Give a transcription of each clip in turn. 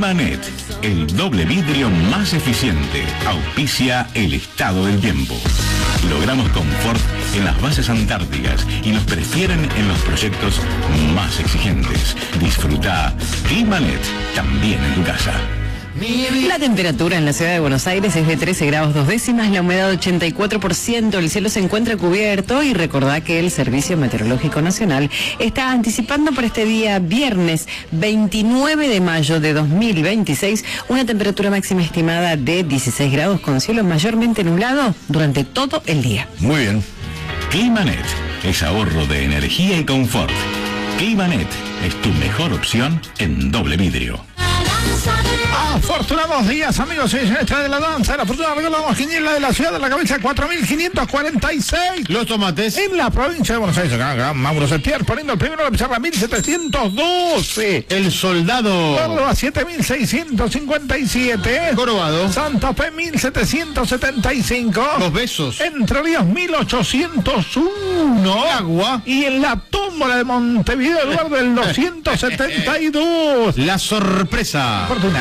Climanet, el doble vidrio más eficiente, auspicia el estado del tiempo. Logramos confort en las bases antárticas y nos prefieren en los proyectos más exigentes. Disfruta Climanet también en tu casa. La temperatura en la ciudad de Buenos Aires es de 13 grados 2 décimas, la humedad 84%, el cielo se encuentra cubierto y recordá que el Servicio Meteorológico Nacional está anticipando para este día viernes 29 de mayo de 2026 una temperatura máxima estimada de 16 grados con cielo mayormente nublado durante todo el día. Muy bien. Climanet es ahorro de energía y confort. Climanet es tu mejor opción en doble vidrio. Afortunados días, amigos y señores de la danza. La fortuna regalamos quiniela de la ciudad de la cabeza 4.546. Los tomates. En la provincia de Buenos Aires, acá, Mauro Septier poniendo el primero de la pizarra 1.712. El soldado. Córdoba 7.657. Corobado. Santa Fe 1.775. Los besos. Entre Ríos 1.801. Agua. Y en la tómbola de Montevideo, Eduardo, el 272. La sorpresa. Fortuna.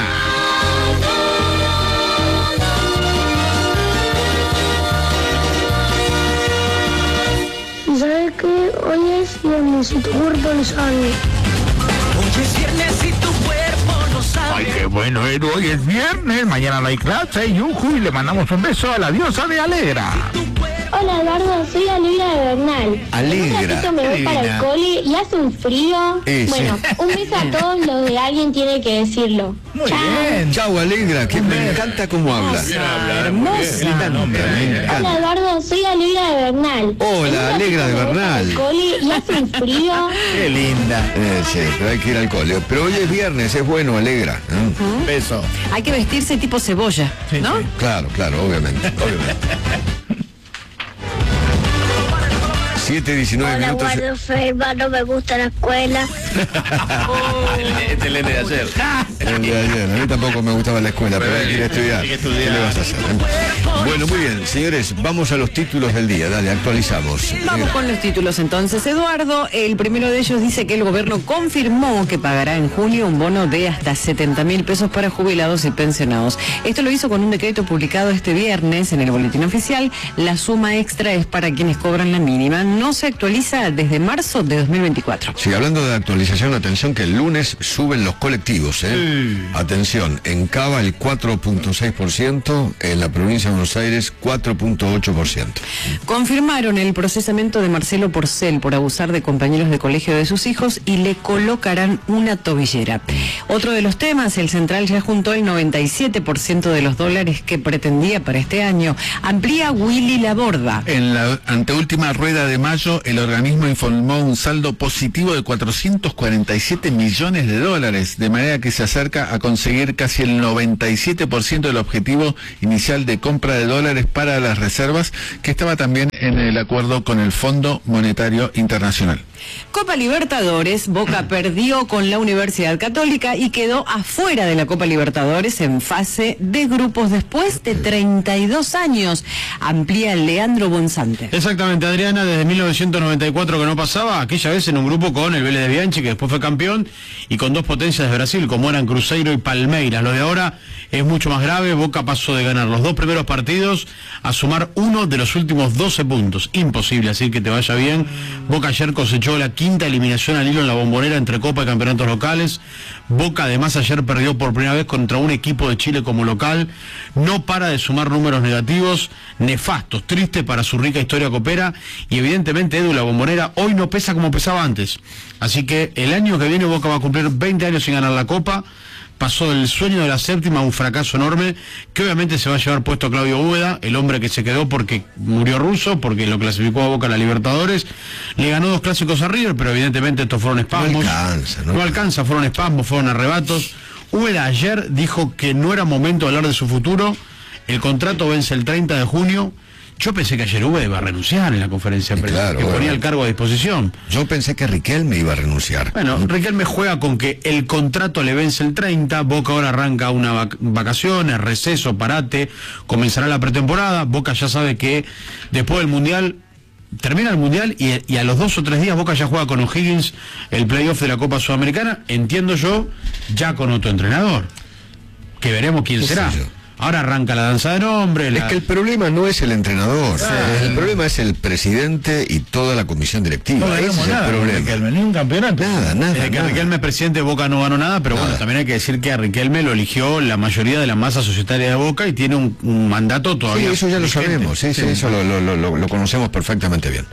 ¿Sabes qué? Hoy es viernes y tu cuerpo lo sabe. Hoy es viernes y tu cuerpo lo sabe. Ay, qué bueno, Edu, hoy es viernes, mañana no hay clase, yuju, y le mandamos un beso a la diosa de Alegra. Hola Eduardo, soy Alegra de Bernal. Alegra. En un ratito me voy para el cole y hace un frío. Bueno, un beso a todos los de Alguien Tiene que Decirlo. Muy Chao. bien. Chau, Alegra, que me encanta cómo habla. Hermosa. Nombre, me Hola encanta. Eduardo, soy Alegra de Bernal. Hola, Alegra de Me voy para Bernal. el cole y hace un frío. Qué linda. Sí, pero hay que ir al cole. Pero hoy es viernes, es bueno, Alegra. Beso. Hay que vestirse tipo cebolla, Sí, ¿no? sí. Claro, obviamente. 7:19 Hola minutos. Eduardo Ferba, no me gusta la escuela. Este el de ayer. El de ayer, a mí tampoco me gustaba la escuela, pero hay que ir a estudiar. Hay que estudiar. ¿Qué le vas a hacer? Bueno, muy bien, señores, vamos a los títulos del día. Dale, actualizamos. Vamos con los títulos entonces, Eduardo. El primero de ellos dice que el gobierno confirmó que pagará en junio un bono de hasta 70.000 pesos para jubilados y pensionados. Esto lo hizo con un decreto publicado este viernes en el boletín oficial. La suma extra es para quienes cobran la mínima. No se actualiza desde marzo de 2024. Sí, hablando de actualización, atención que el lunes suben los colectivos, Atención, en Cava el 4.6%, en la provincia de Buenos Aires 4.8%. Confirmaron el procesamiento de Marcelo Porcel por abusar de compañeros de colegio de sus hijos y le colocarán una tobillera. Otro de los temas, el central ya juntó el 97% de los dólares que pretendía para este año. Amplía Willy Laborda. En la anteúltima rueda de mayo, el organismo informó un saldo positivo de 447 millones de dólares, de manera que se acerca a conseguir casi el 97% del objetivo inicial de compra de dólares para las reservas, que estaba también en el acuerdo con el Fondo Monetario Internacional. Copa Libertadores, Boca perdió con la Universidad Católica y quedó afuera de la Copa Libertadores en fase de grupos después de 32 años. Amplía Leandro Bonzante. Exactamente, Adriana, desde 1994 que no pasaba, aquella vez en un grupo con el Vélez de Bianchi, que después fue campeón, y con dos potencias de Brasil, como eran Cruzeiro y Palmeiras. Lo de ahora es mucho más grave. Boca pasó de ganar los dos primeros partidos a sumar uno de los últimos 12 puntos. Imposible, así que te vaya bien. Boca ayer cosechó la quinta eliminación al hilo en la Bombonera entre Copa y campeonatos locales. Boca además ayer perdió por primera vez contra un equipo de Chile como local. No para de sumar números negativos, nefastos, triste para su rica historia copera, y evidentemente, Edu, la Bombonera hoy no pesa como pesaba antes. Así que el año que viene Boca va a cumplir 20 años sin ganar la Copa. Pasó del sueño de la séptima a un fracaso enorme, que obviamente se va a llevar puesto a Claudio Úbeda, el hombre que se quedó porque murió Russo, porque lo clasificó a Boca a la Libertadores. Le ganó dos clásicos a River, pero evidentemente estos fueron espasmos. No alcanza, fueron espasmos, fueron arrebatos. Úbeda ayer dijo que no era momento de hablar de su futuro. El contrato vence el 30 de junio. Yo pensé que ayer Úbeda iba a renunciar en la conferencia de prensa, claro, que ponía el cargo a disposición. Yo pensé que Riquelme iba a renunciar. Bueno, Riquelme juega con que el contrato le vence el 30, Boca ahora arranca una vacaciones, receso, parate, comenzará la pretemporada. Boca ya sabe que después del Mundial, termina el Mundial y a los 2 o 3 días Boca ya juega con O'Higgins el playoff de la Copa Sudamericana, entiendo yo, ya con otro entrenador. que veremos quién será. Ahora arranca la danza de nombre. Es que el problema no es el entrenador, el problema es el presidente y toda la comisión directiva. No ese es nada, el problema. Riquelme, ni un campeonato. Nada. Desde que Riquelme presidente de Boca no ganó nada, pero bueno, también hay que decir que a Riquelme lo eligió la mayoría de la masa societaria de Boca y tiene un mandato todavía. Sí, eso ya lo vigente. sabemos, sí, eso lo conocemos perfectamente bien.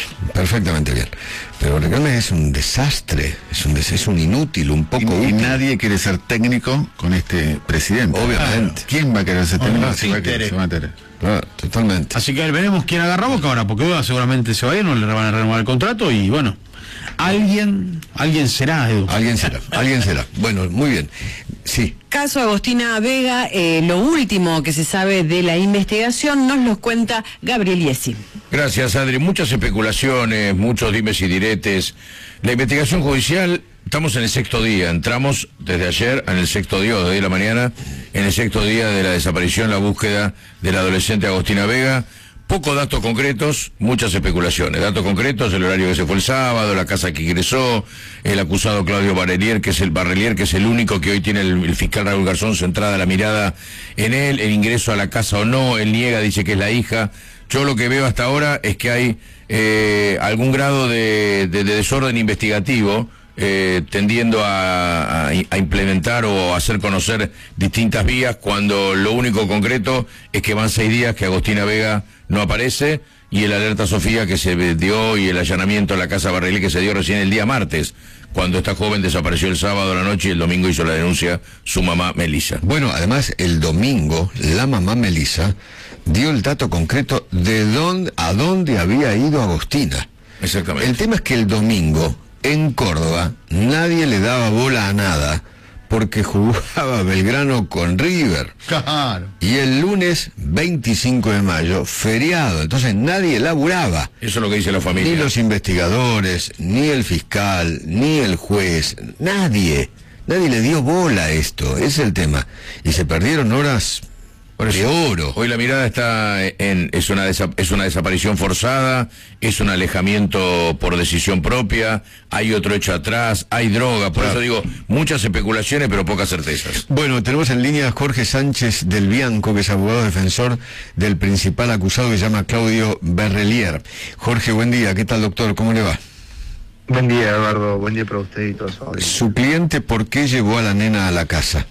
Pero Riquelme es un desastre, es un inútil, un poco Y útil. nadie quiere ser técnico con este presidente. Obviamente. ¿Quién va a querer ser técnico? sí, Se va a querer. Totalmente. Así que veremos quién agarra Boca ahora, porque Boca seguramente se va a ir, no le van a renovar el contrato y bueno, alguien será, Edu. Alguien será. Bueno, muy bien. Sí. Caso Agostina Vega, lo último que se sabe de la investigación nos lo cuenta Gabriel Iesi. Gracias, Adri. Muchas especulaciones, muchos dimes y diretes. La investigación judicial, estamos en el 6º día. Entramos desde ayer en el 6º día, o de hoy de la mañana, en el 6º día de la desaparición, la búsqueda de la adolescente Agostina Vega. Pocos datos concretos, muchas especulaciones. Datos concretos, el horario que se fue el sábado, la casa que ingresó, el acusado Claudio Barrelier, que es el único que hoy tiene el fiscal Raúl Garzón centrada la mirada en él, el ingreso a la casa o no, él niega, dice que es la hija. Yo lo que veo hasta ahora es que hay algún grado de desorden investigativo, tendiendo a implementar o a hacer conocer distintas vías, cuando lo único concreto es que van 6 días que Agostina Vega no aparece, y el alerta Sofía que se dio y el allanamiento a la casa Barrelier que se dio recién el día martes, cuando esta joven desapareció el sábado a la noche y el domingo hizo la denuncia su mamá Melissa. Bueno, además el domingo la mamá Melissa dio el dato concreto de a dónde había ido Agostina. Exactamente. El tema es que el domingo en Córdoba nadie le daba bola a nada porque jugaba Belgrano con River. Claro. Y el lunes 25 de mayo, feriado, entonces nadie laburaba. Eso es lo que dice la familia. Ni los investigadores, ni el fiscal, ni el juez, nadie le dio bola a esto, ese es el tema. Y se perdieron horas de oro. Hoy la mirada está es una desaparición forzada, es un alejamiento por decisión propia, hay otro hecho atrás, hay droga, por eso digo, muchas especulaciones pero pocas certezas. Bueno, tenemos en línea a Jorge Sánchez del Bianco, que es abogado defensor del principal acusado, que se llama Claudio Barrelier. Jorge, buen día, ¿qué tal, doctor? ¿Cómo le va? Buen día, Eduardo, buen día para usted y todos. Su cliente, ¿por qué llevó a la nena a la casa?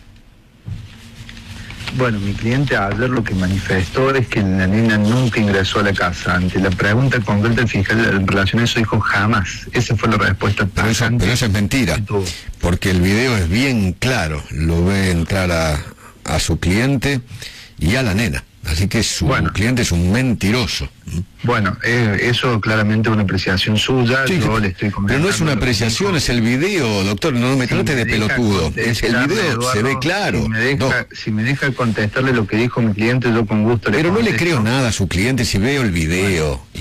Bueno, mi cliente ayer lo que manifestó es que la nena nunca ingresó a la casa. Ante la pregunta concreta del fiscal en relación a eso dijo jamás. Esa fue la respuesta. Pero eso es mentira, porque el video es bien claro. Lo ve entrar a su cliente y a la nena. Así que su cliente es un mentiroso. Bueno, eso claramente es una apreciación suya. Sí, yo le estoy pero no es una apreciación, es el video, doctor. No me trate de pelotudo. Es el video, Eduardo, se ve claro. Si me deja contestarle lo que dijo mi cliente, yo con gusto le Pero no le contesto. creo nada a su cliente si veo el video.